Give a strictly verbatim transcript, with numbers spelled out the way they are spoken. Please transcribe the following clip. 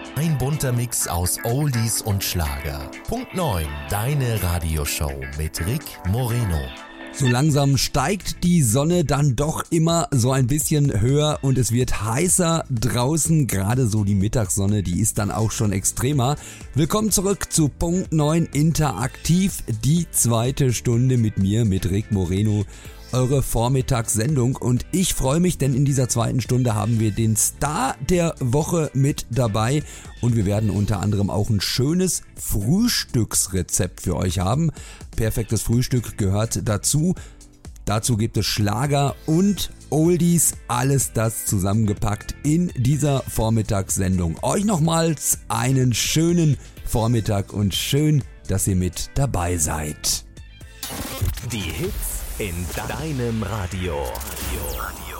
Ein bunter Mix aus Oldies und Schlager. Punkt neun, deine Radioshow mit Rick Moreno. So langsam steigt die Sonne dann doch immer so ein bisschen höher und es wird heißer draußen. Gerade so die Mittagssonne, die ist dann auch schon extremer. Willkommen zurück zu Punkt neun Interaktiv, die zweite Stunde mit mir, mit Rick Moreno. Eure Vormittagssendung und ich freue mich, denn in dieser zweiten Stunde haben wir den Star der Woche mit dabei und wir werden unter anderem auch ein schönes Frühstücksrezept für euch haben. Perfektes Frühstück gehört dazu. Dazu gibt es Schlager und Oldies, alles das zusammengepackt in dieser Vormittagssendung. Euch nochmals einen schönen Vormittag und schön, dass ihr mit dabei seid. Die Hits in deinem Radio. Radio. Radio.